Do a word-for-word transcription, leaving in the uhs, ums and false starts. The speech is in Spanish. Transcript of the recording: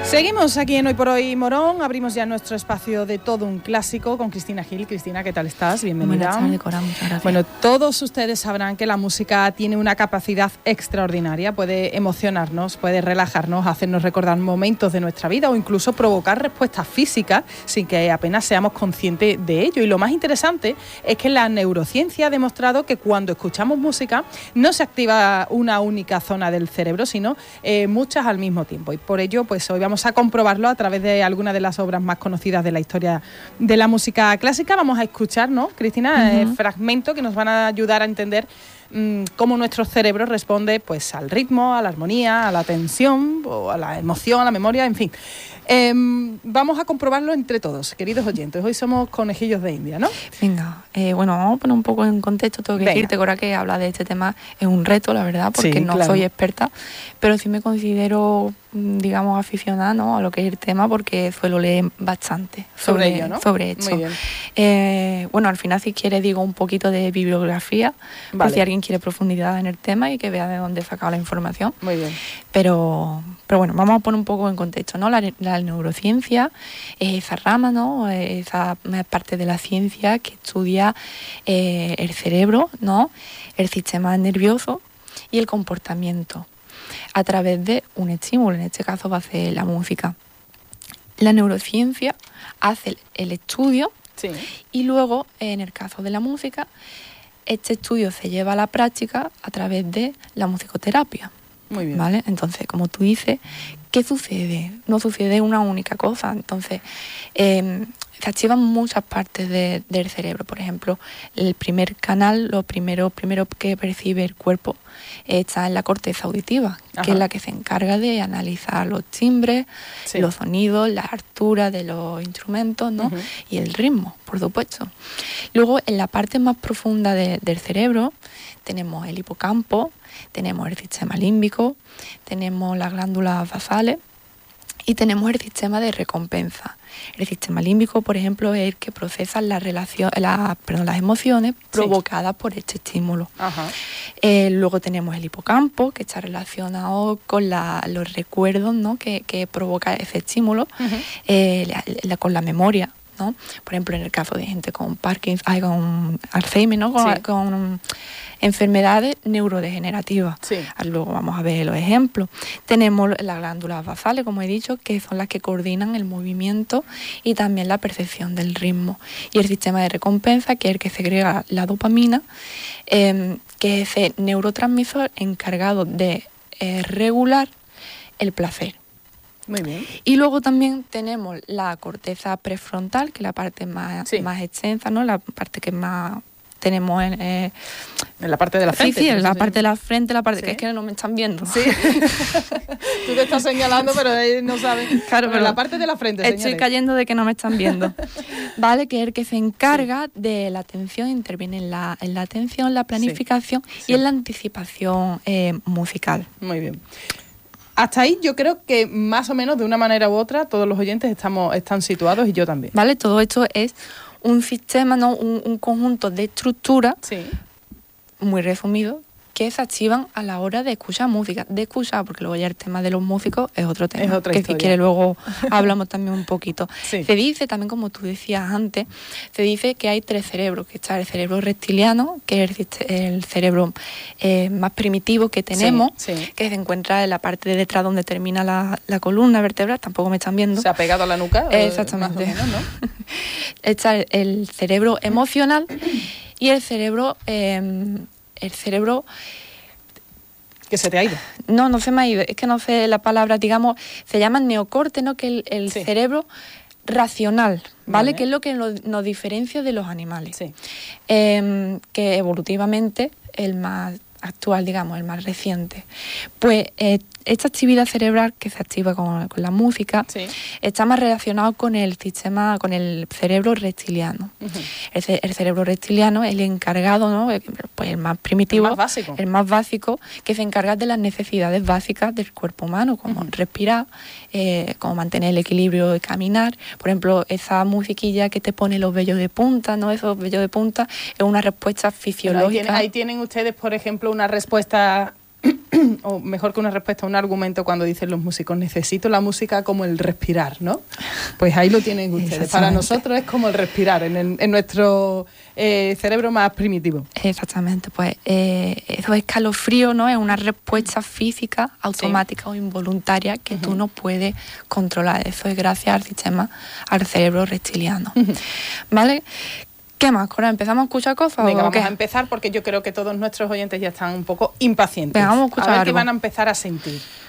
Seguimos aquí en Hoy por Hoy Morón, abrimos ya nuestro espacio de todo un clásico con Cristina Gil. Cristina, ¿qué tal estás? Bienvenida. Buenas tardes, Cora, muchas gracias. Bueno, todos ustedes sabrán que la música tiene una capacidad extraordinaria, puede emocionarnos, puede relajarnos, hacernos recordar momentos de nuestra vida o incluso provocar respuestas físicas sin que apenas seamos conscientes de ello. Y lo más interesante es que la neurociencia ha demostrado que cuando escuchamos música no se activa una única zona del cerebro, sino eh, muchas al mismo tiempo. Y por ello, pues hoy vamos a comprobarlo a través de algunas de las obras más conocidas de la historia de la música clásica. Vamos a escuchar, ¿no, Cristina? Uh-huh. eh, fragmentos que nos van a ayudar a entender mmm, cómo nuestro cerebro responde pues, al ritmo, a la armonía, a la tensión, o a la emoción, a la memoria, en fin. Eh, vamos a comprobarlo entre todos, queridos oyentes. Hoy somos conejillos de India, ¿no? Venga, eh, bueno, vamos a poner un poco en contexto. Tengo que Venga. decirte, Cora, que hablar de este tema es un reto, la verdad, porque sí, no claro. soy experta, pero sí me considero, digamos, aficionada, ¿no?, a lo que es el tema, porque suelo leer bastante sobre, sobre ello, ¿no? Sobre esto. Muy bien. Eh, bueno, al final, si quieres, digo un poquito de bibliografía, vale. por si alguien quiere profundidad en el tema y que vea de dónde he sacado la información. Muy bien. Pero, pero bueno, vamos a poner un poco en contexto, ¿no? La, la neurociencia es esa rama, ¿no?, esa parte de la ciencia que estudia eh, el cerebro, ¿no?, el sistema nervioso y el comportamiento a través de un estímulo, en este caso va a ser la música. La neurociencia hace el, el estudio sí. y luego, en el caso de la música, este estudio se lleva a la práctica a través de la musicoterapia. Muy bien. ¿Vale? Entonces, como tú dices, ¿qué sucede? No sucede una única cosa. Entonces, eh, se activan muchas partes de, del cerebro. Por ejemplo, el primer canal, lo primero, primero que percibe el cuerpo está en la corteza auditiva, Ajá. que es la que se encarga de analizar los timbres, sí. los sonidos, las alturas de los instrumentos, ¿no? Uh-huh. y el ritmo, por supuesto. Luego, en la parte más profunda de, del cerebro, tenemos el hipocampo, tenemos el sistema límbico, tenemos las glándulas basales y tenemos el sistema de recompensa. El sistema límbico, por ejemplo, es el que procesa la relación, la, perdón, las emociones provocadas sí. por este estímulo. Ajá. Eh, luego tenemos el hipocampo, que está relacionado con la, los recuerdos, ¿no?, que, que provoca ese estímulo, uh-huh. eh, la, la, con la memoria, ¿no? Por ejemplo, en el caso de gente con Parkinson, ay, con Alzheimer, ¿no?, con, sí. con enfermedades neurodegenerativas. Sí. Luego vamos a ver los ejemplos. Tenemos las glándulas basales, como he dicho, que son las que coordinan el movimiento y también la percepción del ritmo. Y el sistema de recompensa, que es el que segrega la dopamina, eh, que es el neurotransmisor encargado de eh, regular el placer. Muy bien. Y luego también tenemos la corteza prefrontal, que es la parte más, sí. más extensa, ¿no?, la parte que más tenemos en... Eh, en la parte de la frente. Sí, sí, en la parte de la frente, la parte... ¿Sí? Que es que no me están viendo. Sí. Tú te estás señalando, pero ellos no saben. Claro, pero, pero la parte de la frente, estoy señores. cayendo de que no me están viendo. Vale, que es el que se encarga sí. de la atención, interviene en la, en la atención, la planificación sí. Sí. y en la anticipación eh, musical. Muy bien. Hasta ahí yo creo que más o menos de una manera u otra todos los oyentes estamos están situados y yo también. Vale, todo esto es un sistema, ¿no?, un, un conjunto de estructuras, sí. muy resumido, que se activan a la hora de escuchar música. De escuchar, porque luego ya el tema de los músicos es otro tema. Es otra que historia. Si quieres luego hablamos también un poquito. Sí. Se dice también, como tú decías antes, se dice que hay tres cerebros, que está el cerebro reptiliano, que es el, el cerebro eh, más primitivo que tenemos, sí, sí. que se encuentra en la parte de detrás donde termina la, la columna vertebral, tampoco me están viendo. Se ha pegado a la nuca. Exactamente. Más o menos, ¿no? Está el, el cerebro emocional y el cerebro... Eh, el cerebro... ¿Que se te ha ido? No, no se me ha ido. Es que no sé la palabra, digamos, se llama neocorte, ¿no?, que el, el sí. cerebro racional, ¿vale? ¿Vale? Que es lo que nos, nos diferencia de los animales. Sí. Eh, que evolutivamente el más actual, digamos, el más reciente. Pues eh, esta actividad cerebral que se activa con, con la música sí. está más relacionado con el sistema, con el cerebro reptiliano. Uh-huh. el, el cerebro reptiliano es el encargado, ¿no?, pues el más primitivo, el más básico, el más básico, que se encarga de las necesidades básicas del cuerpo humano, como uh-huh. respirar, eh, como mantener el equilibrio y caminar. Por ejemplo, esa musiquilla que te pone los vellos de punta, ¿no?, esos vellos de punta, es una respuesta fisiológica. Ahí tienen, ahí tienen ustedes, por ejemplo, una respuesta o mejor que una respuesta, un argumento cuando dicen los músicos, necesito la música como el respirar, ¿no? Pues ahí lo tienen ustedes. Para nosotros es como el respirar en, el, en nuestro eh, cerebro más primitivo. Exactamente, pues eh, eso es escalofrío, ¿no? Es una respuesta física, automática sí. o involuntaria que uh-huh. tú no puedes controlar. Eso es gracias al sistema, al cerebro reptiliano. Uh-huh. ¿Vale? ¿Qué más, Cora? ¿Empezamos a escuchar cosas? Venga, o vamos qué? a empezar porque yo creo que todos nuestros oyentes ya están un poco impacientes. Venga, vamos a escuchar a ver algo. qué van a empezar a sentir.